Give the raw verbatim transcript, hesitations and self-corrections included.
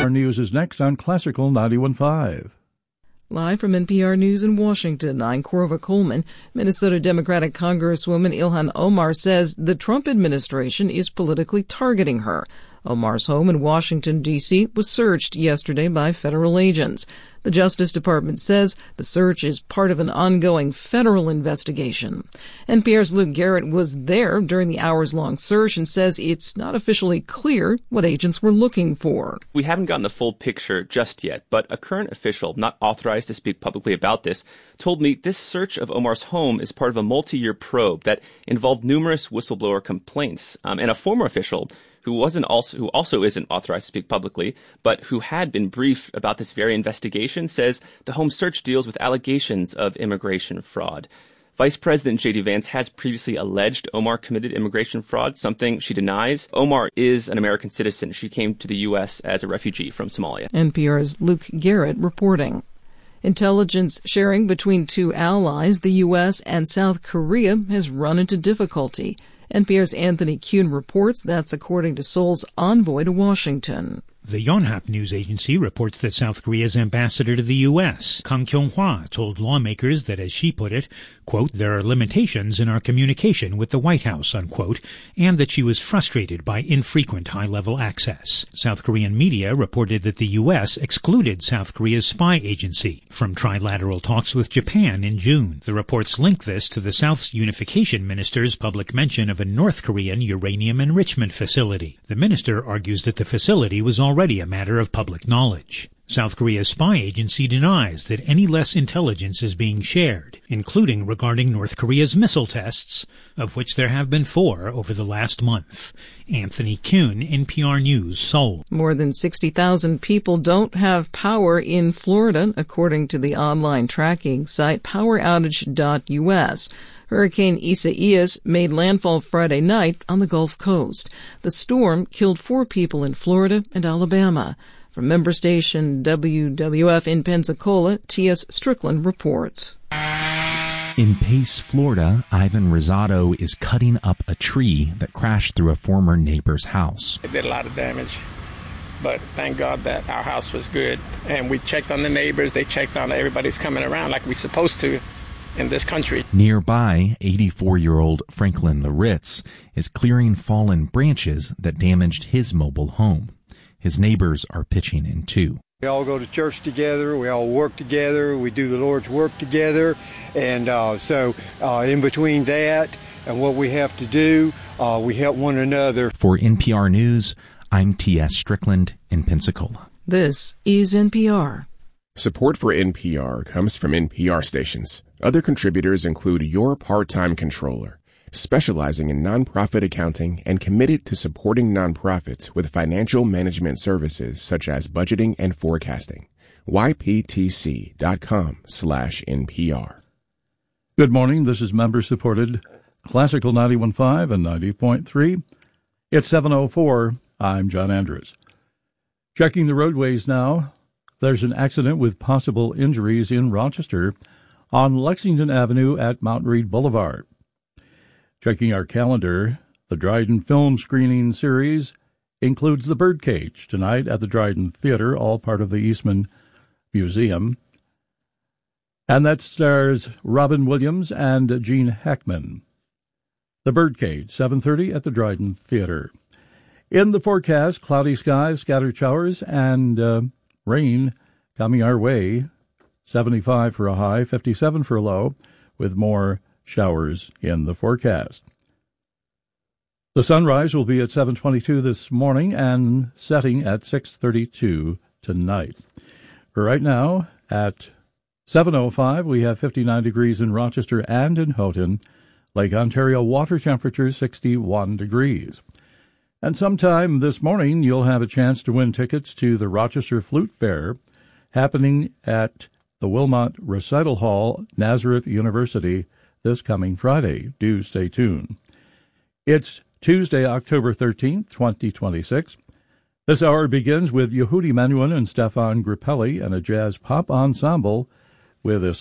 R News is next on Classical ninety-one point five. Live from N P R News in Washington, I'm Corva Coleman. Minnesota Democratic Congresswoman Ilhan Omar says the Trump administration is politically targeting her. Omar's home in Washington, D C was searched yesterday by federal agents. The Justice Department says the search is part of an ongoing federal investigation. N P R's Luke Garrett was there during the hours-long search and says it's not officially clear what agents were looking for. We haven't gotten the full picture just yet, but a current official, not authorized to speak publicly about this, told me this search of Omar's home is part of a multi-year probe that involved numerous whistleblower complaints. Um, and a former official who wasn't also who also isn't authorized to speak publicly, but who had been briefed about this very investigation, says the home search deals with allegations of immigration fraud. Vice President J D Vance has previously alleged Omar committed immigration fraud, something she denies. Omar is an American citizen. She came to the U S as a refugee from Somalia. N P R's Luke Garrett reporting. Intelligence sharing between two allies, the U S and South Korea, has run into difficulty. N P R's Anthony Kuhn reports that's according to Seoul's envoy to Washington. The Yonhap news agency reports that South Korea's ambassador to the U S, Kang Kyung-hwa, told lawmakers that, as she put it, quote, there are limitations in our communication with the White House, unquote, and that she was frustrated by infrequent high-level access. South Korean media reported that the U S excluded South Korea's spy agency from trilateral talks with Japan in June. The reports link this to the South's unification minister's public mention of a North Korean uranium enrichment facility. The minister argues that the facility was already already a matter of public knowledge. South Korea's spy agency denies that any less intelligence is being shared, including regarding North Korea's missile tests, of which there have been four over the last month. Anthony Kuhn, N P R News, Seoul. More than sixty thousand people don't have power in Florida, according to the online tracking site power outage dot U S. Hurricane Isaias made landfall Friday night on the Gulf Coast. The storm killed four people in Florida and Alabama. From member station W W F in Pensacola, T S Strickland reports. In Pace, Florida, Ivan Rosado is cutting up a tree that crashed through a former neighbor's house. It did a lot of damage, but thank God that our house was good. And we checked on the neighbors. They checked on everybody's coming around like we're supposed to in this country. Nearby, eighty-four-year-old Franklin Laritz is clearing fallen branches that damaged his mobile home. His neighbors are pitching in too. We all go to church together, we all work together, we do the Lord's work together, and uh, so uh, in between that and what we have to do, uh, we help one another. For N P R News, I'm T S Strickland in Pensacola. This is N P R. Support for N P R comes from N P R stations. Other contributors include Your Part-Time Controller, specializing in nonprofit accounting and committed to supporting nonprofits with financial management services such as budgeting and forecasting. Y P T C dot com slash N P R. Good morning. This is member-supported Classical ninety-one point five and ninety point three. It's seven oh four. I'm John Andrews. Checking the roadways now. There's an accident with possible injuries in Rochester on Lexington Avenue at Mount Read Boulevard. Checking our calendar, the Dryden Film Screening Series includes The Birdcage tonight at the Dryden Theater, all part of the Eastman Museum. And that stars Robin Williams and Gene Hackman. The Birdcage, seven thirty at the Dryden Theater. In the forecast, cloudy skies, scattered showers, and uh, rain coming our way. seventy-five for a high, fifty-seven for a low, with more showers in the forecast. The sunrise will be at seven twenty-two this morning and setting at six thirty-two tonight. For right now, at seven oh five, we have fifty-nine degrees in Rochester and in Houghton. Lake Ontario water temperature sixty-one degrees. And sometime this morning, you'll have a chance to win tickets to the Rochester Flute Fair happening at the Wilmot Recital Hall, Nazareth University, this coming Friday. Do stay tuned. It's Tuesday, October thirteenth, twenty twenty-six. This hour begins with Yehudi Menuhin and Stefan Grappelli and a jazz pop ensemble with a